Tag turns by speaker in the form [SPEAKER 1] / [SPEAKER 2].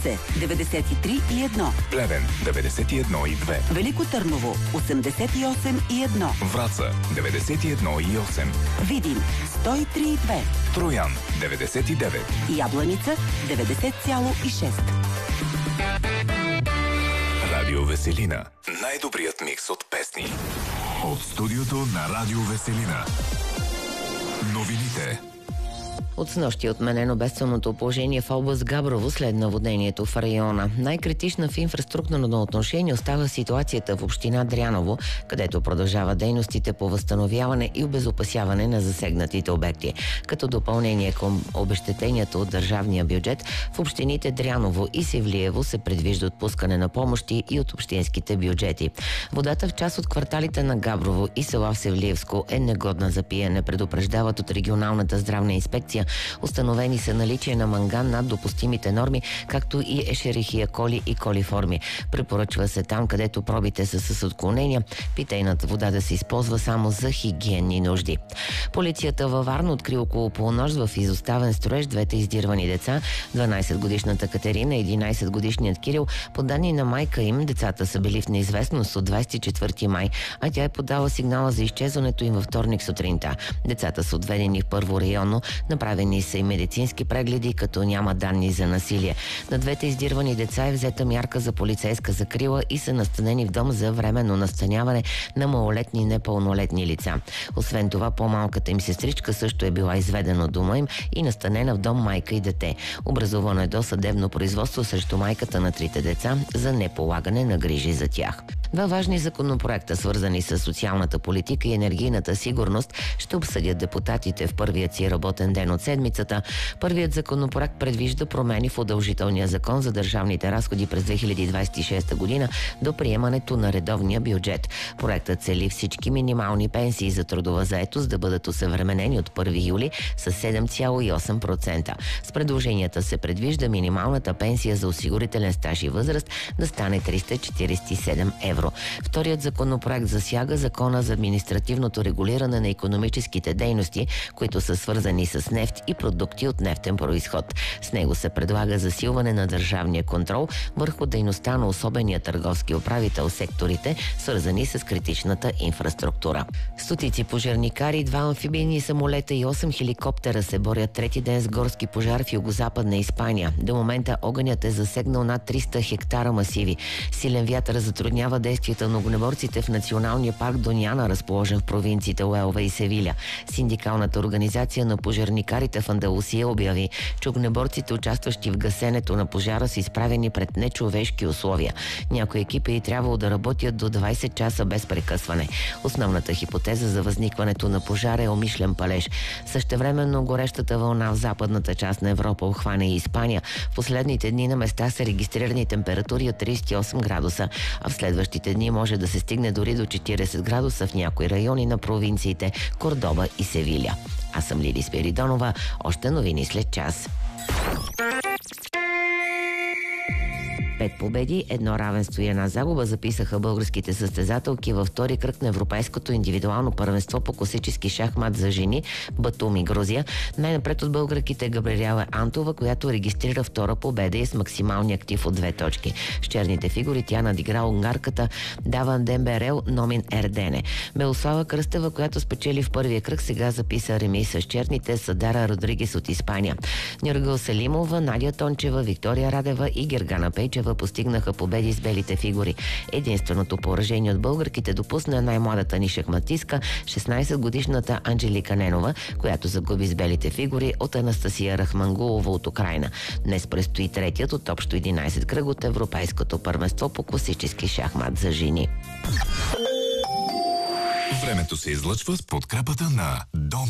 [SPEAKER 1] Русе 93,1.
[SPEAKER 2] Плевен 91,2.
[SPEAKER 1] Велико Търново 88,1.
[SPEAKER 2] Враца 91,8.
[SPEAKER 1] Видин 103,2.
[SPEAKER 2] Троян 99.
[SPEAKER 1] Ябланица 90,6.
[SPEAKER 2] Радио Веселина. Най-добрият микс от песни. От студиото на Радио Веселина. Новините.
[SPEAKER 3] От снощи отменено бедственото положение в област Габрово след наводнението в района. Най-критична в инфраструктурно отношение остава ситуацията в община Дряново, където продължава дейностите по възстановяване и обезопасяване на засегнатите обекти. Като допълнение към обезщетението от държавния бюджет, в общините Дряново и Севлиево се предвижда отпускане на помощи и от общинските бюджети. Водата в част от кварталите на Габрово и села Севлиевско е негодна за пиене, предупреждават от регионалната здравна инспекция. Установени са наличие на манган над допустимите норми, както и ешерихия коли и колиформи. Препоръчва се там, където пробите са с отклонения, питейната вода да се използва само за хигиенни нужди. Полицията във Варна откри около полунощ в изоставен строеж двете издирвани деца, 12-годишната Катерина и 11-годишният Кирил. По данни на майка им, децата са били в неизвестност от 24 май, а тя е подала сигнала за изчезването им във вторник сутринта. Децата са отведени в първо районно, направени са и медицински прегледи, като няма данни за насилие. На двете издирвани деца е взета мярка за полицейска закрила и са настанени в дом за временно настаняване на малолетни и непълнолетни лица. Освен това, по-малката им сестричка също е била изведена от дома им и настанена в дом майка и дете. Образовано е досъдебно производство срещу майката на трите деца за неполагане на грижи за тях. Два важни законопроекта, свързани с социалната политика и енергийната сигурност, ще обсъдят депутатите в първият си работен ден от седмицата. Първият законопроект предвижда промени в удължителния закон за държавните разходи през 2026 година до приемането на редовния бюджет. Проектът цели всички минимални пенсии за трудова заетост да бъдат осъвременени от 1 юли с 7,8%. С предложенията се предвижда минималната пенсия за осигурителен стаж и възраст да стане 347 евро. Вторият законопроект засяга закона за административното регулиране на икономическите дейности, които са свързани с нефт и продукти от нефтен произход. С него се предлага засилване на държавния контрол върху дейността на особения търговски управител секторите, свързани с критичната инфраструктура. Стотици пожарникари, 2 амфибийни самолета и 8 хеликоптера се борят трети ден с горски пожар в югозападна Испания. До момента огънят е засегнал над 300 хектара масиви. Силен вятър затруднява действията на огнеборците в националния парк Доняна, разположен в провинциите Уелва и Севиля. Синдикалната организация на пожарникарите в Андалусия обяви, че огнеборците, участващи в гасенето на пожара, са изправени пред нечовешки условия. Някои екипи и трябвало да работят до 20 часа без прекъсване. Основната хипотеза за възникването на пожара е умишлен палеж. Същевременно горещата вълна в западната част на Европа обхване и Испания. В последните дни на места са регистрирани температури от 38 градуса, а в следващите дни може да се стигне дори до 40 градуса в някои райони на провинциите Кордоба и Севиля. Аз съм Лили Спиридонова. Още новини след час. 5 победи, 1 равенство и 1 загуба записаха българските състезателки във втори кръг на Европейското индивидуално първенство по класически шахмат за жени Батуми, Грузия. Най-напред от българките Габриела Антова, която регистрира втора победа и с максимални актив от 2 точки. С черните фигури тя надигра унгарката Даван Демберел Номин Ердене. Белослава Кръстева, която спечели в първия кръг, сега записа реми с черните с Дара Родригес от Испания. Нюргъл Селимова, Надя Тончева, Виктория Радева и Гергана Пейчева постигнаха победи с белите фигури. Единственото поражение от българките допусна най-младата ни шахматистка, 16-годишната Анджелика Ненова, която загуби с белите фигури от Анастасия Рахмангулова от Украйна. Днес предстои третият от общо 11 кръг от Европейското първенство по класически шахмат за жени.
[SPEAKER 2] Времето се излъчва с подкрепата на Дом